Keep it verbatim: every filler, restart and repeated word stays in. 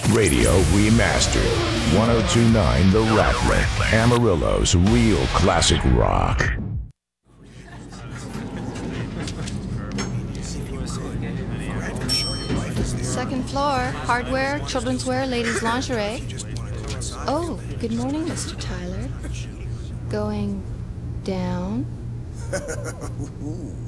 Radio Remastered. ten twenty-nine The Rattler. Amarillo's real classic rock. Second floor, hardware, children's wear, ladies' lingerie. Oh, good morning, Mister Tyler. Going down?